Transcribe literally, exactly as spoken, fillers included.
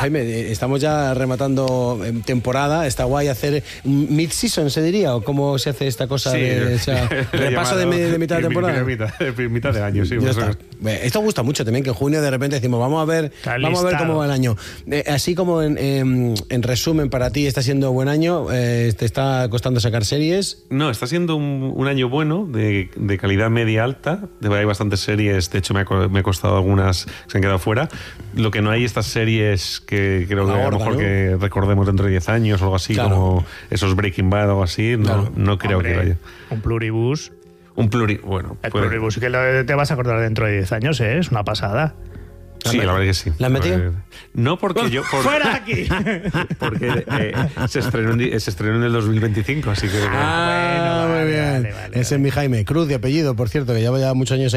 Jaime, estamos ya rematando temporada. Está guay hacer mid-season, ¿se diría? ¿O cómo se hace esta cosa? Sí, de, o sea, repaso de, de mitad de temporada. Mitad, mitad de año, sí. Ya está. Esto gusta mucho también, que en junio de repente decimos, vamos a ver, vamos a ver cómo va el año. Eh, así como en, en, en resumen, para ti está siendo buen año, eh, ¿te está costando sacar series? No, está siendo un, un año bueno, de, de calidad media alta. Hay bastantes series, de hecho me ha, me ha costado algunas que se han quedado fuera. Lo que no hay estas series que creo que a lo mejor, ¿no?, que recordemos dentro de diez años o algo así, claro, como esos Breaking Bad o algo así, no, claro, no creo. Hombre, que vaya. Un pluribus. Un pluri... Bueno, el puede... pluribus que lo, te vas a acordar dentro de diez años, ¿eh? Es una pasada. Sí, la verdad que sí. ¿La has metido? No, porque yo... Por... ¡Fuera aquí! Porque eh, se, estrenó en, se estrenó en el dos mil veinticinco, así que... Ah, bueno, muy bien. Vale, vale, Ese vale. es mi Jaime Cruz, de apellido, por cierto, que lleva ya muchos años